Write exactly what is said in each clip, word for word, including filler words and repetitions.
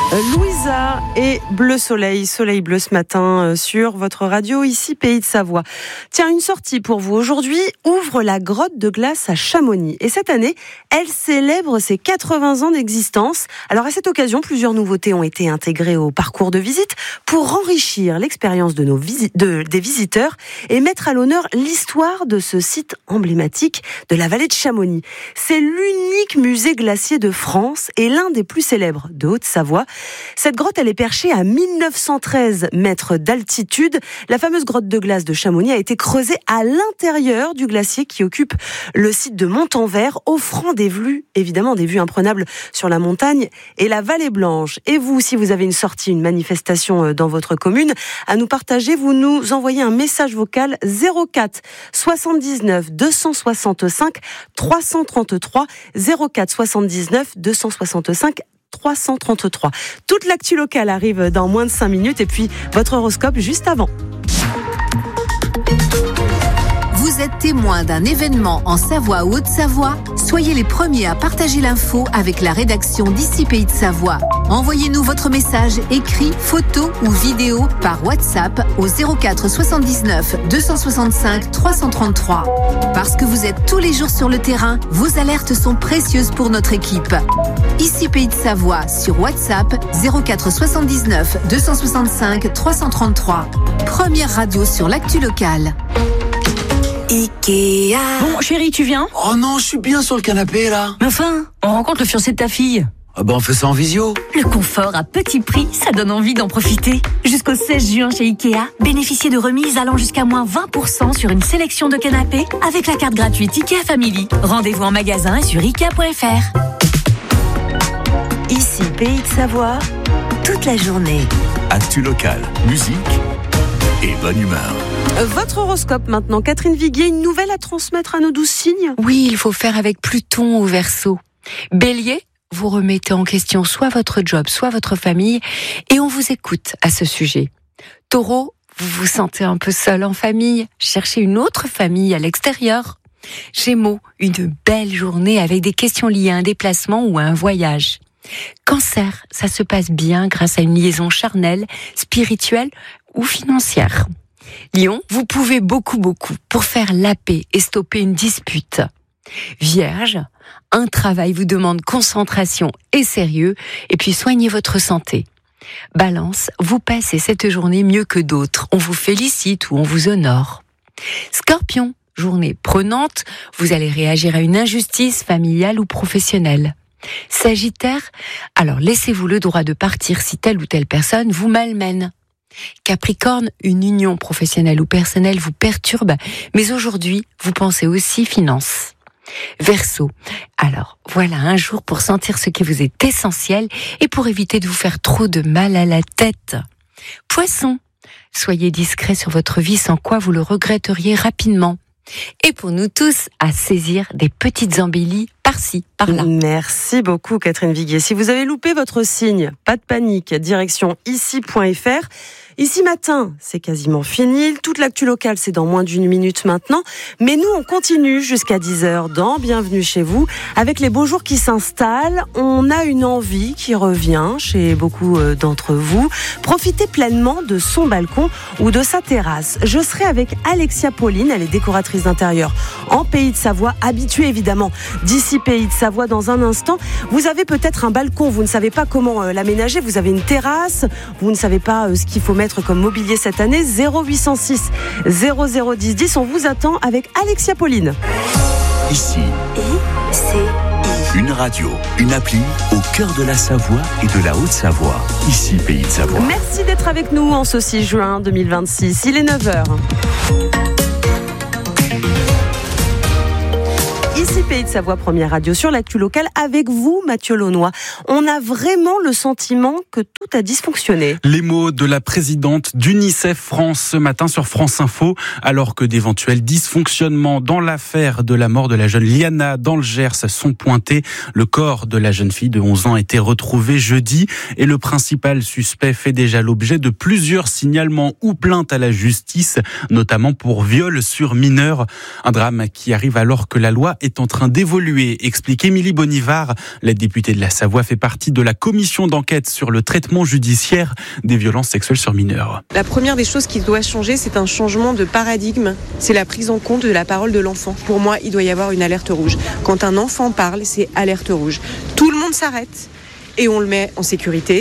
Louisa et Bleu Soleil, Soleil Bleu ce matin sur votre radio, ici Pays de Savoie. Tiens, une sortie pour vous aujourd'hui ouvre la grotte de glace à Chamonix. Et cette année, elle célèbre ses quatre-vingts ans d'existence. Alors à cette occasion, plusieurs nouveautés ont été intégrées au parcours de visite pour enrichir l'expérience de nos visi- de, des visiteurs et mettre à l'honneur l'histoire de ce site emblématique de la vallée de Chamonix. C'est l'unique musée glacier de France et l'un des plus célèbres de Haute-Savoie. Cette grotte, elle est perchée à mille neuf cent treize mètres d'altitude. La fameuse grotte de glace de Chamonix a été creusée à l'intérieur du glacier qui occupe le site de Montenvers, offrant des vues, évidemment des vues imprenables sur la montagne et la vallée blanche. Et vous, si vous avez une sortie, une manifestation dans votre commune, à nous partager, vous nous envoyez un message vocal zéro quatre soixante-dix-neuf deux cent soixante-cinq trois cent trente-trois zéro quatre soixante-dix-neuf deux cent soixante-cinq trois cent trente-trois. Toute l'actu locale arrive dans moins de cinq minutes et puis votre horoscope juste avant. Vous êtes témoin d'un événement en Savoie ou Haute-Savoie? Soyez les premiers à partager l'info avec la rédaction d'Ici Pays de Savoie. Envoyez-nous votre message écrit, photo ou vidéo par WhatsApp au zéro quatre soixante-dix-neuf deux cent soixante-cinq trois cent trente-trois. Parce que vous êtes tous les jours sur le terrain, vos alertes sont précieuses pour notre équipe. Ici Pays de Savoie sur WhatsApp zéro quatre soixante-dix-neuf deux cent soixante-cinq trois cent trente-trois. Première radio sur l'actu locale. Ikea. Bon, chérie, tu viens? Oh non, je suis bien sur le canapé, là. Mais enfin, on rencontre le fiancé de ta fille. Ah ben, on fait ça en visio. Le confort à petit prix, ça donne envie d'en profiter. Jusqu'au seize juin chez Ikea, bénéficiez de remises allant jusqu'à moins vingt pour cent sur une sélection de canapés avec la carte gratuite Ikea Family. Rendez-vous en magasin et sur ikea point f r. Ici Pays de Savoie, toute la journée. Actu locale, musique et bonne humeur. Votre horoscope maintenant. Catherine Viguier, une nouvelle à transmettre à nos douze signes? Oui, il faut faire avec Pluton au Verseau. Bélier, vous remettez en question soit votre job, soit votre famille, et on vous écoute à ce sujet. Taureau, vous vous sentez un peu seul en famille, cherchez une autre famille à l'extérieur. Gémeaux, une belle journée avec des questions liées à un déplacement ou à un voyage. Cancer, ça se passe bien grâce à une liaison charnelle, spirituelle ou financière. Lion, vous pouvez beaucoup beaucoup pour faire la paix et stopper une dispute. Vierge, un travail vous demande concentration et sérieux, et puis soignez votre santé. Balance, vous passez cette journée mieux que d'autres, on vous félicite ou on vous honore. Scorpion, journée prenante, vous allez réagir à une injustice familiale ou professionnelle. Sagittaire, alors laissez-vous le droit de partir si telle ou telle personne vous malmène. Capricorne, une union professionnelle ou personnelle vous perturbe, mais aujourd'hui, vous pensez aussi finances. Verseau, alors voilà un jour pour sentir ce qui vous est essentiel et pour éviter de vous faire trop de mal à la tête. Poisson, soyez discret sur votre vie sans quoi vous le regretteriez rapidement. Et pour nous tous, à saisir des petites embellies par-ci, par-là. Merci beaucoup Catherine Viguier. Si vous avez loupé votre signe, pas de panique, direction ici point f r. Ici matin, c'est quasiment fini. Toute l'actu locale, c'est dans moins d'une minute maintenant. Mais nous, on continue jusqu'à dix heures dans Bienvenue chez vous. Avec les beaux jours qui s'installent, on a une envie qui revient chez beaucoup d'entre vous. Profitez pleinement de son balcon ou de sa terrasse. Je serai avec Alexia Pauline, elle est décoratrice d'intérieur en Pays de Savoie, habituée évidemment d'ici Pays de Savoie dans un instant. Vous avez peut-être un balcon, vous ne savez pas comment l'aménager, vous avez une terrasse, vous ne savez pas ce qu'il faut mettre comme mobilier cette année. Zéro huit cent six zéro zéro dix dix, on vous attend avec Alexia Pauline. Ici, I C I. une radio, une appli au cœur de la Savoie et de la Haute-Savoie. Ici Pays de Savoie. Merci d'être avec nous en ce six juin deux mille vingt-six. Il est neuf heures. Ici Pays de Savoie, première radio sur l'actu locale, avec vous Mathieu Launois. On a vraiment le sentiment que tout a dysfonctionné. Les mots de la présidente d'UNICEF France ce matin sur France Info, alors que d'éventuels dysfonctionnements dans l'affaire de la mort de la jeune Liana dans le Gers sont pointés. Le corps de la jeune fille de onze ans a été retrouvé jeudi et le principal suspect fait déjà l'objet de plusieurs signalements ou plaintes à la justice, notamment pour viol sur mineur. Un drame qui arrive alors que la loi est est en train d'évoluer, explique Émilie Bonivard. La députée de la Savoie fait partie de la commission d'enquête sur le traitement judiciaire des violences sexuelles sur mineurs. La première des choses qui doit changer, c'est un changement de paradigme. C'est la prise en compte de la parole de l'enfant. Pour moi, il doit y avoir une alerte rouge. Quand un enfant parle, c'est alerte rouge. Tout le monde s'arrête et on le met en sécurité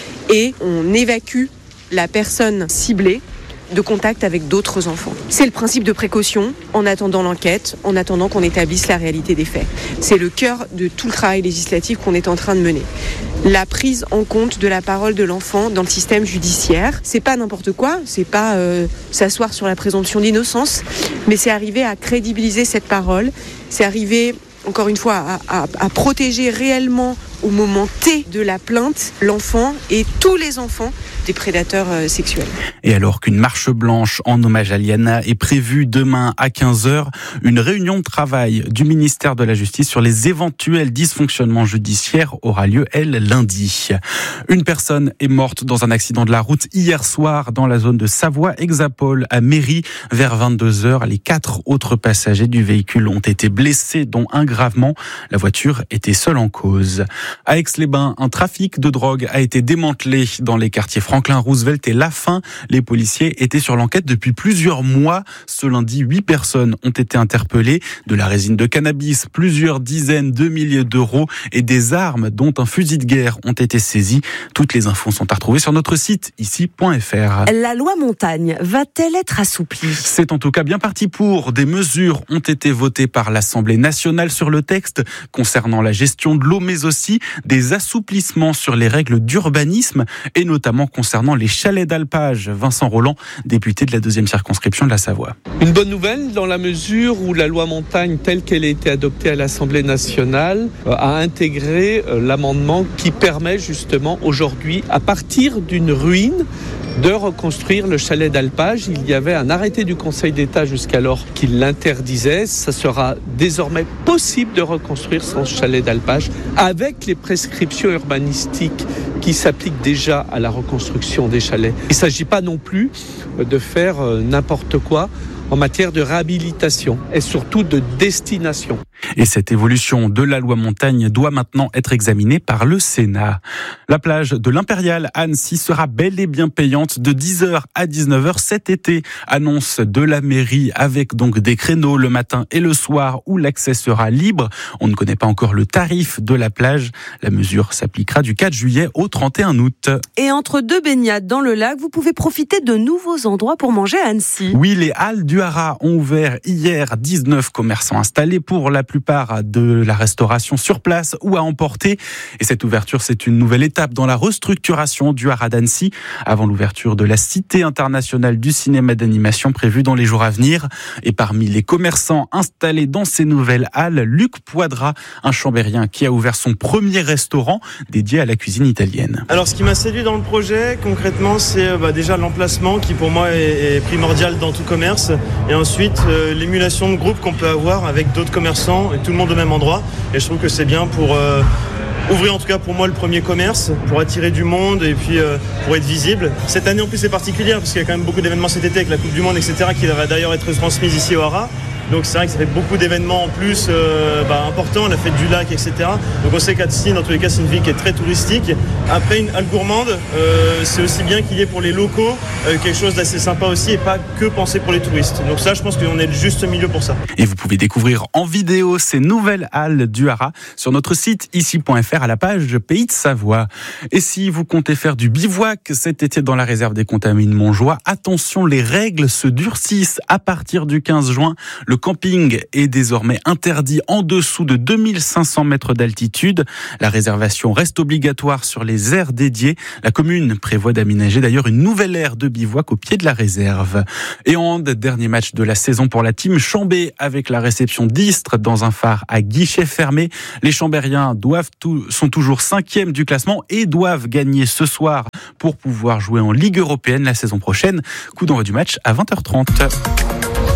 et on évacue la personne ciblée de contact avec d'autres enfants. C'est le principe de précaution en attendant l'enquête, en attendant qu'on établisse la réalité des faits. C'est le cœur de tout le travail législatif qu'on est en train de mener. La prise en compte de la parole de l'enfant dans le système judiciaire, c'est pas n'importe quoi, c'est pas euh, s'asseoir sur la présomption d'innocence, mais c'est arriver à crédibiliser cette parole, c'est arriver encore une fois à, à, à protéger réellement au moment T de la plainte l'enfant et tous les enfants des prédateurs euh, sexuels. Et alors qu'une marche blanche en hommage à Liana est prévue demain à quinze heures, une réunion de travail du ministère de la Justice sur les éventuels dysfonctionnements judiciaires aura lieu, elle, lundi. Une personne est morte dans un accident de la route hier soir dans la zone de Savoie-Hexapole à Méry vers vingt-deux heures. Les quatre autres passagers du véhicule ont été blessés, dont un gravement. La voiture était seule en cause. À Aix-les-Bains, un trafic de drogue a été démantelé dans les quartiers Franklin Roosevelt et Lafin. Les policiers étaient sur l'enquête depuis plusieurs mois. Ce lundi, huit personnes ont été interpellées. De la résine de cannabis, plusieurs dizaines de milliers d'euros et des armes, dont un fusil de guerre, ont été saisies. Toutes les infos sont à retrouver sur notre site ici point f r. La loi montagne va-t-elle être assouplie ? C'est en tout cas bien parti pour. Des mesures ont été votées par l'Assemblée nationale sur le texte concernant la gestion de l'eau, mais aussi des assouplissements sur les règles d'urbanisme et notamment concernant les chalets d'alpage. Vincent Roland, député de la deuxième circonscription de la Savoie. Une bonne nouvelle dans la mesure où la loi montagne telle qu'elle a été adoptée à l'Assemblée nationale a intégré l'amendement qui permet justement aujourd'hui, à partir d'une ruine, de reconstruire le chalet d'alpage. Il y avait un arrêté du Conseil d'État jusqu'alors qui l'interdisait. Ça sera désormais possible de reconstruire son chalet d'alpage avec les prescriptions urbanistiques qui s'appliquent déjà à la reconstruction des chalets. Il ne s'agit pas non plus de faire n'importe quoi en matière de réhabilitation et surtout de destination. Et cette évolution de la loi montagne doit maintenant être examinée par le Sénat. La plage de l'Impérial à Annecy sera bel et bien payante de dix heures à dix-neuf heures cet été. Annonce de la mairie avec donc des créneaux le matin et le soir où l'accès sera libre. On ne connaît pas encore le tarif de la plage. La mesure s'appliquera du quatre juillet au trente et un août. Et entre deux baignades dans le lac, vous pouvez profiter de nouveaux endroits pour manger à Annecy. Oui, les Halles du Haras ont ouvert hier. dix-neuf commerçants installés pour la plupart de la restauration sur place ou à emporter. Et cette ouverture, c'est une nouvelle étape dans la restructuration du Haras d'Annecy avant l'ouverture de la Cité internationale du cinéma d'animation prévue dans les jours à venir. Et parmi les commerçants installés dans ces nouvelles halles, Luc Poidra, un Chambérien qui a ouvert son premier restaurant dédié à la cuisine italienne. Alors ce qui m'a séduit dans le projet, concrètement, c'est bah, déjà l'emplacement qui pour moi est, est primordial dans tout commerce. Et ensuite, euh, l'émulation de groupe qu'on peut avoir avec d'autres commerçants et tout le monde au même endroit. Et je trouve que c'est bien pour euh, ouvrir en tout cas pour moi le premier commerce, pour attirer du monde et puis euh, pour être visible. Cette année en plus c'est particulière parce qu'il y a quand même beaucoup d'événements cet été avec la Coupe du Monde, et cetera qui va d'ailleurs être transmise ici au Haras. Donc c'est vrai que ça fait beaucoup d'événements en plus euh, bah, importants, la fête du lac, et cetera. Donc on sait qu'Annecy, dans tous les cas, c'est une ville qui est très touristique. Après, une halle gourmande, euh, c'est aussi bien qu'il y ait pour les locaux euh, quelque chose d'assez sympa aussi et pas que penser pour les touristes. Donc ça, je pense qu'on est le juste milieu pour ça. Et vous pouvez découvrir en vidéo ces nouvelles halles du Haras sur notre site ici point f r à la page Pays de Savoie. Et si vous comptez faire du bivouac cet été dans la réserve des Contamines Montjoie, attention, les règles se durcissent à partir du quinze juin. Le camping est désormais interdit en dessous de deux mille cinq cents mètres d'altitude. La réservation reste obligatoire sur les aires dédiées. La commune prévoit d'aménager d'ailleurs une nouvelle aire de bivouac au pied de la réserve. Et en hand, dernier match de la saison pour la team Chambé avec la réception d'Istres dans un phare à guichet fermé. Les Chambériens doivent tout, sont toujours cinquièmes du classement et doivent gagner ce soir pour pouvoir jouer en Ligue européenne la saison prochaine. Coup d'envoi du match à vingt heures trente.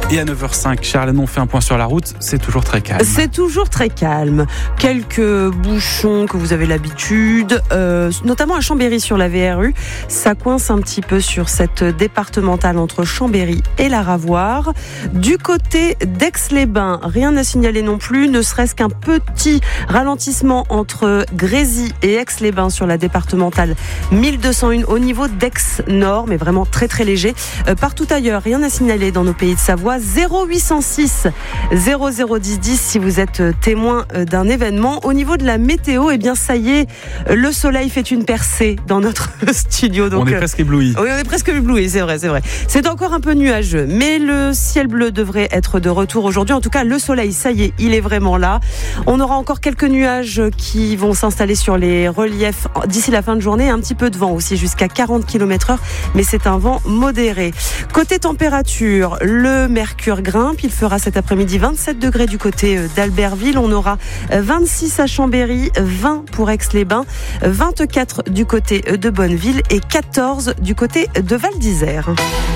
Et à neuf heures cinq, Charles, on fait un point sur la route, c'est toujours très calme. C'est toujours très calme. Quelques bouchons que vous avez l'habitude, euh, notamment à Chambéry sur la V R U. Ça coince un petit peu sur cette départementale entre Chambéry et la Ravoire. Du côté d'Aix-les-Bains, rien à signaler non plus, ne serait-ce qu'un petit ralentissement entre Grésy et Aix-les-Bains sur la départementale mille deux cent un au niveau d'Aix-Nord, mais vraiment très très léger. Euh, partout ailleurs, rien à signaler dans nos pays de Savoie. zéro huit cent six zéro zéro dix dix si vous êtes témoin d'un événement. Au niveau de la météo, eh bien ça y est, le soleil fait une percée dans notre studio. Donc, on est presque ébloui. Oui, on est presque ébloui, c'est vrai, c'est vrai. C'est encore un peu nuageux, mais le ciel bleu devrait être de retour aujourd'hui. En tout cas, le soleil, ça y est, il est vraiment là. On aura encore quelques nuages qui vont s'installer sur les reliefs d'ici la fin de journée. Un petit peu de vent aussi, jusqu'à quarante kilomètres heure, mais c'est un vent modéré. Côté température, le mercure grimpe. Il fera cet après-midi vingt-sept degrés du côté d'Albertville. On aura vingt-six à Chambéry, vingt pour Aix-les-Bains, vingt-quatre du côté de Bonneville et quatorze du côté de Val d'Isère.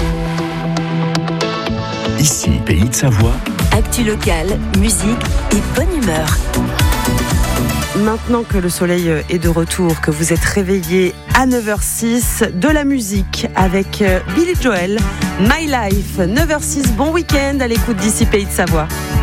Ici, Pays de Savoie. Actu locale, musique et bonne humeur. Maintenant que le soleil est de retour, que vous êtes réveillés à neuf heures six, de la musique avec Billy Joel, My Life, neuf heures six, bon week-end à l'écoute d'ici Pays de Savoie.